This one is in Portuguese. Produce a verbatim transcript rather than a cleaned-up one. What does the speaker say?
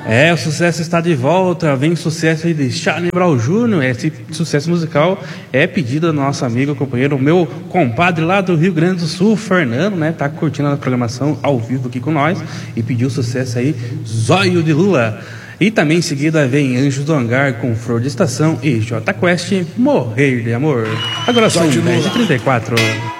É, o sucesso está de volta, vem sucesso aí de Charlie Brown Júnior Esse sucesso musical é pedido do nosso amigo, companheiro, meu compadre lá do Rio Grande do Sul, Fernando, né? Tá curtindo a programação ao vivo aqui com nós e pediu sucesso aí, Zóio de Lula. E também em seguida vem Anjos do Hangar com Flor de Estação e J Quest, Morrer de Amor. Agora são dez e trinta e quatro.